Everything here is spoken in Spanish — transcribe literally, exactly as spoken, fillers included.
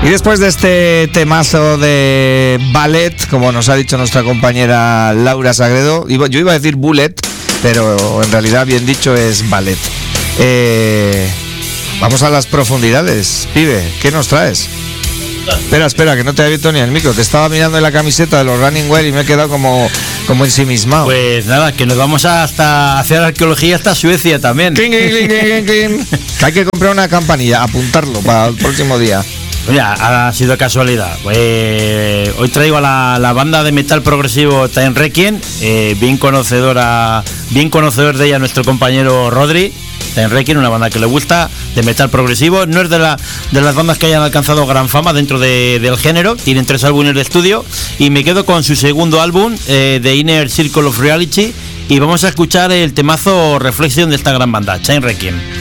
Y después de este temazo de ballet, como nos ha dicho nuestra compañera Laura Sagredo, yo iba a decir bullet, pero en realidad bien dicho es ballet. Eh, vamos a las profundidades, pibe, ¿qué nos traes? Espera, espera, que no te he abierto ni el micro. Te estaba mirando en la camiseta de los Running Well y me he quedado como, como ensimismado. Pues nada, que nos vamos hasta hacer arqueología hasta Suecia también. Cling, cling, cling, cling, cling. Que hay que comprar una campanilla, apuntarlo para el próximo día. Mira, ha sido casualidad. Eh, hoy traigo a la, la banda de metal progresivo Time Requiem, eh, bien conocedora, bien conocedor de ella nuestro compañero Rodri. Time Requiem, una banda que le gusta, de metal progresivo. No es de, la, de las bandas que hayan alcanzado gran fama dentro de, del género. Tienen tres álbumes de estudio y me quedo con su segundo álbum, eh, The Inner Circle of Reality, y vamos a escuchar el temazo Reflection de esta gran banda, Time Requiem.